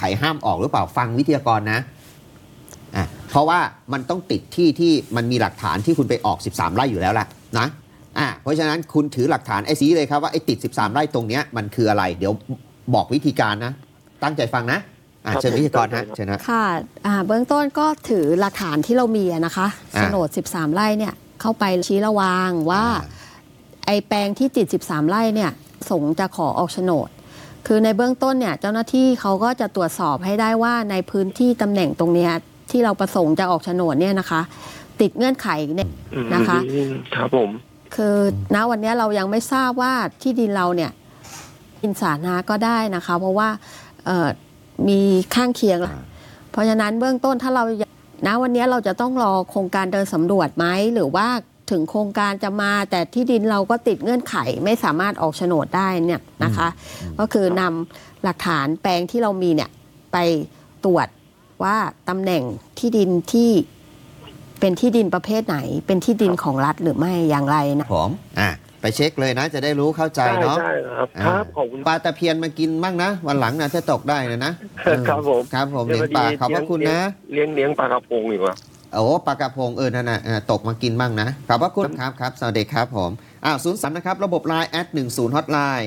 ห้ามออกหรือเปล่าฟังวิทยากรนะเพราะว่ามันต้องติดที่มันมีหลักฐานที่คุณไปออก13ไร่อยู่แล้วแหละนะเพราะฉะนั้นคุณถือหลักฐานไอ้ชี้เลยครับว่าไอ้ติด13ไร่ตรงเนี้ยมันคืออะไรเดี๋ยวบอกวิธีการนะตั้งใจฟังนะเชิญวิทยากรฮะเชิญนะค่ะเบื้องต้นก็ถือหลักฐานที่เรามีนะคะโฉนด13ไร่เนี่ยเข้าไปชี้ระวางว่าไอ้แปลงที่ติด13ไร่เนี่ยสงฆ์จะขอออกโฉนดคือในเบื้องต้นเนี่ยเจ้าหน้าที่เขาก็จะตรวจสอบให้ได้ว่าในพื้นที่ตำแหน่งตรงเนี้ยที่เราประสงค์จะออกโฉนดเนี่ยนะคะติดเงื่อนไขเนี่ยนะคะครับผมคือณวันนี้เรายังไม่ทราบว่าที่ดินเราเนี่ยดินสาธารณะก็ได้นะคะเพราะว่ามีข้างเคียงเพราะฉะนั้นเบื้องต้นถ้าเราณวันนี้เราจะต้องรอโครงการเดินสำรวจไหมหรือว่าถึงโครงการจะมาแต่ที่ดินเราก็ติดเงื่อนไขไม่สามารถออกโฉนดได้เนี่ยนะคะก็คือนำหลักฐานแปลงที่เรามีเนี่ยไปตรวจว่าตำแหน่งที่ดินที่เป็นที่ดินประเภทไหนเป็นที่ดินของรัฐหรือไม่อย่างไรนะผมไปเช็คเลยนะจะได้รู้เข้าใจเนาะใช่ครับขอบคุณปลาตะเพียนมากินบ้างนะวันหลังนะถ้าตกได้นะครับผมครับผมเลี้ยงปลาขอบพระคุณนะเลี้ยงปลากระพงดีกว่าโอ้ปลากระพงนั่นน่ะตกมากินบ้างนะขอบพระคุณครับสวัสดีครับผม03นะครับระบบ Line @10 Hotline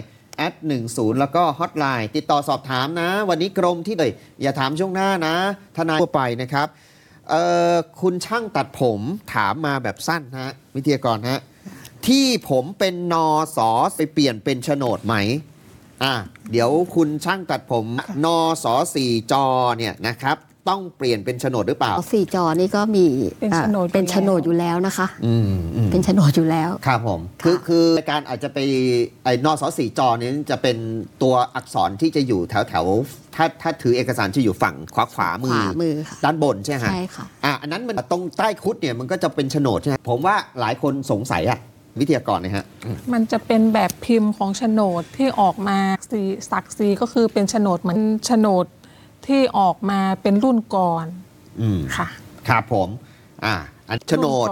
@10แล้วก็ Hotline ติดต่อสอบถามนะวันนี้กรมที่เลยอย่าถามช่วงหน้านะทนายทั่วไปนะครับคุณช่างตัดผมถามมาแบบสั้นฮะวิทยากรฮะที่ผมเป็นนสไปเปลี่ยนเป็นโฉนดไหมเดี๋ยวคุณช่างตัดผมนส4จเนี่ยนะครับต้องเปลี่ยนเป็นโฉนดหรือเปล่า 4จนี่ก็มีเป็นโฉนดอยู่แล้วนะคะเป็นโฉนดอยู่แล้วครับผมคือการอาจจะไปนส4จนี้จะเป็นตัวอักษรที่จะอยู่แถวถ้าถือเอกสารจะอยู่ฝั่งขวามือด้านบนใช่ไหมใช่ค่ะอันนั้นมันตรงใต้คุดเนี่ยมันก็จะเป็นโฉนดใช่ไหมผมว่าหลายคนสงสัยวิทยากรนะฮะมันจะเป็นแบบพิมพ์ของโฉนดที่ออกมาศักดิ์ศรีก็คือเป็นโฉนดเหมือนโฉนดที่ออกมาเป็นรุ่นก่อนค่ะครับผมอันโฉนด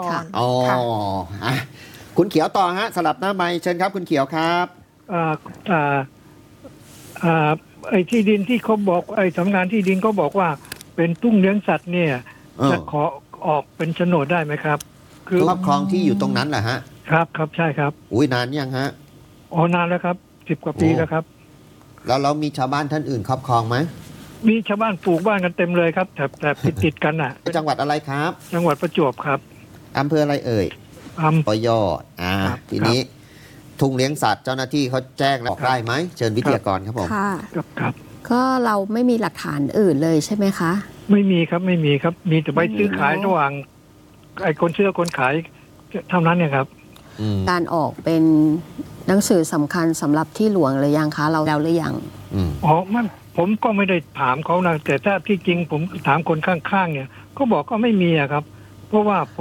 คุณเขียวต่อฮะสลับหน้าไมค์เชิญครับคุณเขียวครับไอ้ที่ดินที่เขาบอกไอ้สำนักงานที่ดินก็บอกว่าเป็นทุ่งเลี้ยงสัตว์เนี่ยจะขอออกเป็นโฉนดได้ไหมครับคือครอบครองที่อยู่ตรงนั้นแหละฮะครับใช่ครับอุ้ยนานยังฮะนานแล้วครับ10 กว่าปีแล้วครับแล้วเรามีชาวบ้านท่านอื่นครอบครองไหมมีชาวบ้านปลูกบ้านกันเต็มเลยครับแต่ติดกันจังหวัดอะไรครับจังหวัดประจวบครับอำเภออะไรเอ่ยปยทีนี้ทุ่งเลี้ยงสัตว์เจ้าหน้าที่เขาแจ้งแล้วออกได้ไหมเชิญวิทยากรครับผมค่ะก็เราไม่มีหลักฐานอื่นเลยใช่ไหมคะไม่มีครับมีแต่ใบซื้อขายระหว่างไอ้คนซื้อคนขายเท่านั้นเนี่ยครับการออกเป็นหนังสือสำคัญสำหรับที่หลวงหรือยังคะเราแล้วหรือยังมันผมก็ไม่ได้ถามเขานะแต่ถ้าที่จริงผมถามคนข้างๆเนี่ยเขาบอกก็ไม่มีครับเพราะว่า